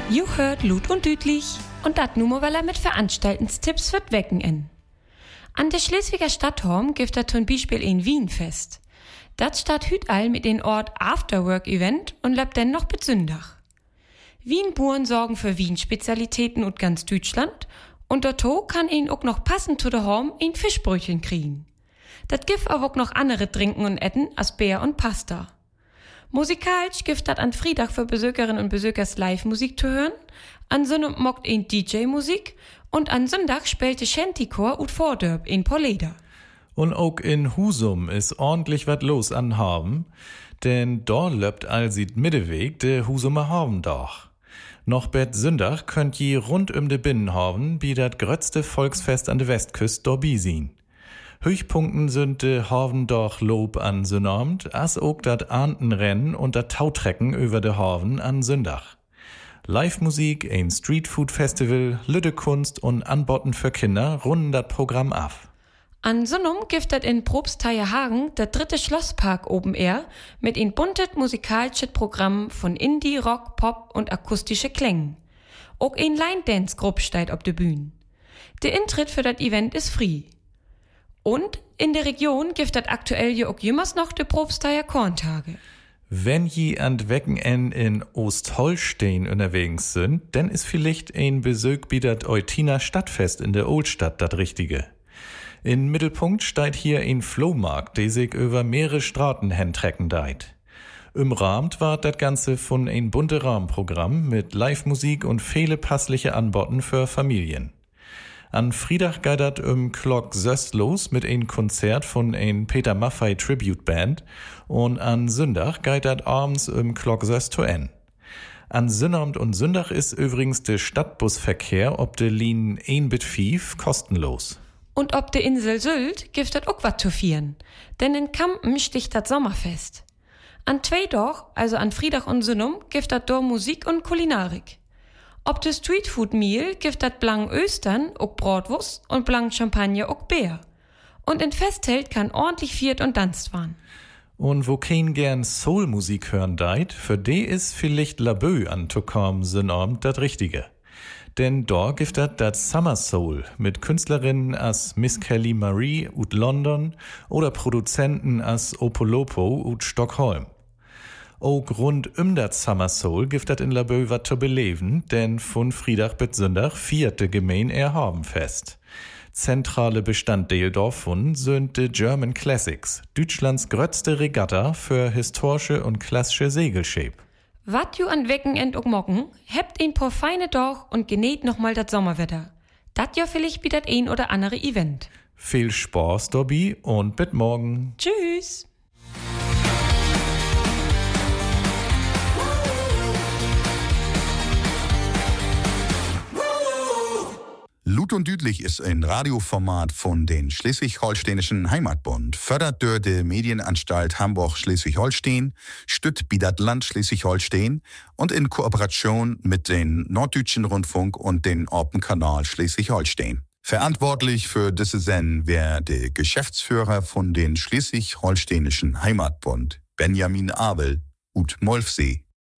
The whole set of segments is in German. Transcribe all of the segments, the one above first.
You hört Lut und Dütlich und dat nummer weil er mit Veranstaltungstipps wird wecken in. An der Schleswiger Stadthorn gibt er zum Beispiel in Wien fest. Dat statt hüt all mit den Ort Afterwork-Event und lebt denn noch bis Sündach. Wien-Buren sorgen für Wien-Spezialitäten und ganz Deutschland und dato kann ihn auch noch passend zu der Horm ein Fischbrötchen kriegen. Dat gibt aber auch noch andere Trinken und Etten als Bär und Pasta. Musikalisch gibt dat an Friedach für Besökerinnen und Besökers Live-Musik zu hören, an Sonntag mockt ein DJ-Musik und an Sonntag spielte Shantychor und Vordörp in Poleder. Und auch in Husum ist ordentlich wat los an Haben, denn dort löbt allsied Mitteweg de Husumer Havendach. Noch bet Sündach könnt je rund de Binnenhaven bi dat grötzte Volksfest an de Westküst dorbi sien. Höchpunkten sind de Havendach Lob an Sonnabend, as ook dat Ahntenrennen und dat Tautrecken über de Haven an Sündach. Live-Musik, ein Streetfood-Festival, Lüttekunst und Anbotten für Kinder runden dat Programm af. An Sonnum giftet in Probstheierhagen der dritte Schlosspark Open Air mit ein buntet musikalisches Programm von Indie, Rock, Pop und akustische Klängen. Auch ein Line-Dance-Gruppe steht auf der Bühne. Der Eintritt für das Event ist free. Und in der Region giftet aktuell ja auch jümmers noch die Probstheier Korntage. Wenn je an Wochenende in Ostholstein unterwegs sind, dann ist vielleicht ein Besuch bei dat Eutiner Stadtfest in der Oldstadt das Richtige. In Mittelpunkt steht hier ein Flohmarkt, der sich über mehrere Straßen hentrecken deit. Umrahmt war das Ganze von ein bunte Rahmenprogramm mit Live-Musik und viele passliche Anboten für Familien. An Friedach geidert Klock 6 los mit ein Konzert von ein Peter Maffay Tribute Band und an Sündach geidert abends Klock 6 zu N. An Sonnabend und Sündach ist übrigens der Stadtbusverkehr ob de Linien 1-5 kostenlos. Und ob de Insel Sylt gibt dat auch wat zu vieren. Denn in Kampen sticht dat Sommerfest. An 2 Doch, also an Friedach und Sünnum, gibt dat dort Musik und Kulinarik. Ob de Streetfood-Meal gibt dat blank Östern, auch Bratwurst und blank Champagner auch Bär. Und in Festheld kann ordentlich viert und tanzt waren. Und wo kein gern Soul-Musik hören deit, für de ist vielleicht Labö anzukommen Sonnabend dat Richtige. Denn dort gibt dat Summer Soul mit Künstlerinnen as Miss Kelly Marie ut London oder Produzenten as Opolopo ut Stockholm. Auch rund dat Summer Soul gibt dat in Labö wat zu beleben, denn von Friedach bis Sündach vierte Gemein Erhabenfest. Zentrale Bestandteil davon sind die German Classics, Deutschlands grötzte Regatta für historische und klassische Segelschip. Wat ju an Wochenend und Morgen, hebt ein paar feine Doch und genießt nochmal das Sommerwetter. Dat ja vielleicht bi dat ein oder andere Event. Viel Spaß dabei und bis morgen. Tschüss. Lut und Dütlich ist ein Radioformat von den Schleswig-Holsteinischen Heimatbund, fördert durch die Medienanstalt Hamburg-Schleswig-Holstein, stützt bi dat Land Schleswig-Holstein und in Kooperation mit den Norddeutschen Rundfunk und den Orpenkanal Schleswig-Holstein. Verantwortlich für diese Sendung wäre der Geschäftsführer von den Schleswig-Holsteinischen Heimatbund, Benjamin Abel, ut Molfsee.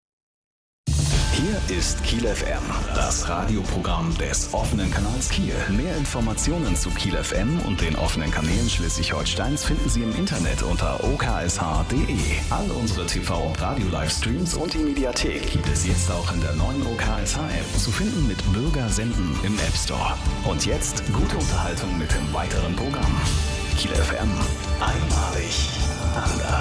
Hier ist Kiel FM, das Radioprogramm des offenen Kanals Kiel. Mehr Informationen zu Kiel FM und den offenen Kanälen Schleswig-Holsteins finden Sie im Internet unter oksh.de. All unsere TV- und Radio-Livestreams und die Mediathek gibt es jetzt auch in der neuen OKSH-App, zu finden mit Bürger senden im App Store. Und jetzt gute Unterhaltung mit dem weiteren Programm. Kiel FM, einmalig anders.